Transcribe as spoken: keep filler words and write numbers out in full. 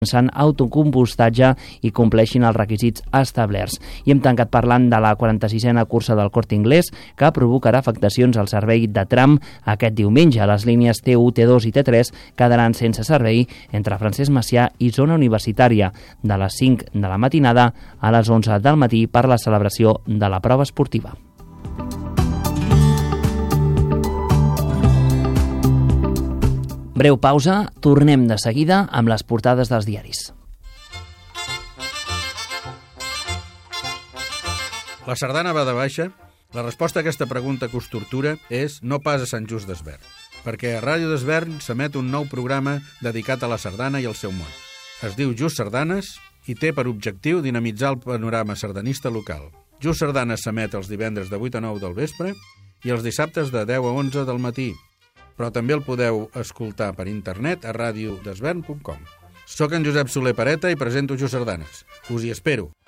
mitjançant autocompostatge i compleixin els requisits establerts. I hem tancat parlant de la quaranta-sisena cursa del Corte Inglés, que provocarà afectacions al servei de tram aquest diumenge. Les línies T u, T dos i T tres quedaran sense servei entre Francesc Macià i zona universitària de les cinc de la matinada a les onze del matí per la celebració de la prova esportiva. Breu pausa, tornem de seguida amb les portades dels diaris. La sardana va de baixa? La resposta a aquesta pregunta que us tortura és no pas a Sant Just Desvern, perquè a Ràdio Desvern s'emet un nou programa dedicat a la sardana i al seu món. Es diu Just Sardanes i té per objectiu dinamitzar el panorama sardanista local. Just Sardanes s'emet els divendres de vuit a nou del vespre i els dissabtes de deu a onze del matí, però també el podeu escoltar per internet a radiodesvern punt com. Soc en Josep Soler Pareta i presento Just Sardanes. Us hi espero.